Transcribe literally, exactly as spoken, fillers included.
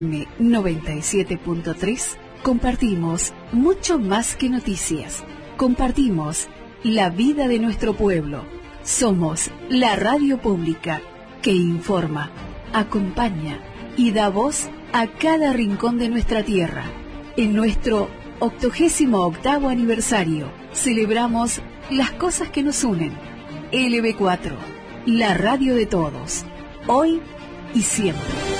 noventa y siete punto tres compartimos mucho más que noticias. Compartimos la vida de nuestro pueblo. Somos la radio pública que informa, acompaña y da voz a cada rincón de nuestra tierra. En nuestro octogésimo octavo aniversario celebramos las cosas que nos unen. L B cuatro, la radio de todos, hoy y siempre.